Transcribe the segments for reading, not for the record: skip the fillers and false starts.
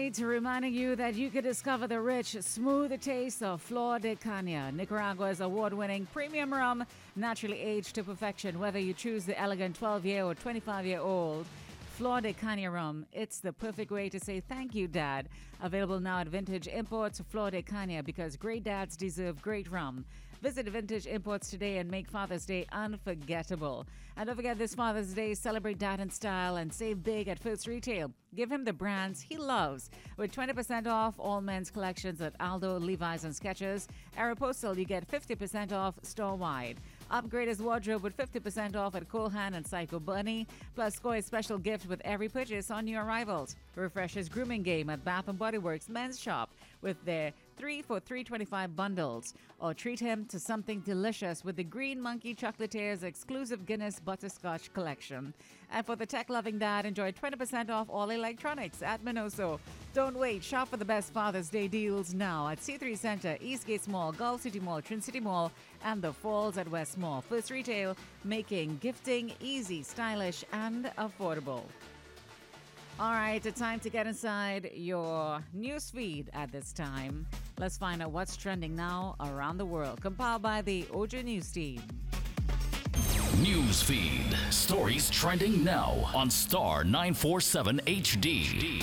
right, reminding you that you can discover the rich, smooth taste of Flor de Caña, Nicaragua's award-winning premium rum, naturally aged to perfection. Whether you choose the elegant 12-year or 25-year-old, Flor de Caña rum, it's the perfect way to say thank you, Dad. Available now at Vintage Imports Flor de Caña, because great dads deserve great rum. Visit Vintage Imports today and make Father's Day unforgettable. And don't forget, this Father's Day, celebrate dad in style and save big at First Retail. Give him the brands he loves. With 20% off all men's collections at Aldo, Levi's, and Skechers. Aeropostale, you get 50% off store-wide. Upgrade his wardrobe with 50% off at Coolhan and Psycho Bunny. Plus, score a special gift with every purchase on new arrivals. Refresh his grooming game at Bath & Body Works Men's Shop with their 3 for $3.25 bundles. Or treat him to something delicious with the Green Monkey Chocolatiers exclusive Guinness Butterscotch collection. And for the tech-loving dad, enjoy 20% off all electronics at Minoso. Don't wait. Shop for the best Father's Day deals now at C3 Center, Eastgate Mall, Gulf City Mall, Trin City Mall, and the Falls at West Mall. First Retail, making gifting easy, stylish, and affordable. All right, it's time to get inside your news feed at this time. Let's find out what's trending now around the world. Compiled by the Ojo News team. News feed. Stories trending now on Star 947 HD.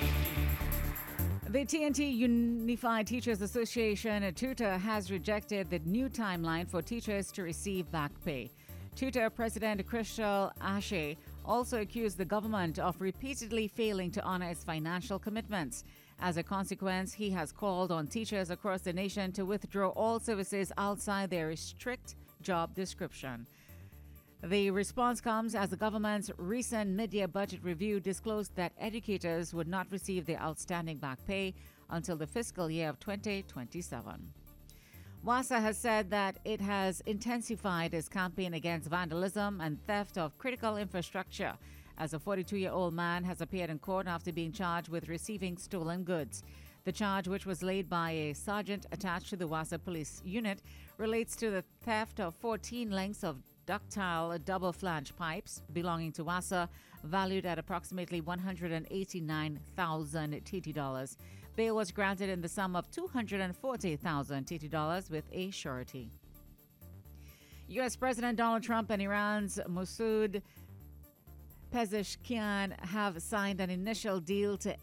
The TNT Unified Teachers Association, TUTA, has rejected the new timeline for teachers to receive back pay. TUTA President Crystal Ashe also accused the government of repeatedly failing to honor its financial commitments. As a consequence, he has called on teachers across the nation to withdraw all services outside their strict job description. The response comes as the government's recent mid-year budget review disclosed that educators would not receive their outstanding back pay until the fiscal year of 2027. WASA has said that it has intensified its campaign against vandalism and theft of critical infrastructure, as a 42-year-old man has appeared in court after being charged with receiving stolen goods. The charge, which was laid by a sergeant attached to the WASA police unit, relates to the theft of 14 lengths of ductile double-flange pipes belonging to WASA, valued at approximately 189,000 TT dollars. Bail was granted in the sum of 240,000 TT dollars with a surety. U.S. President Donald Trump and Iran's Masoud Pezeshkian have signed an initial deal to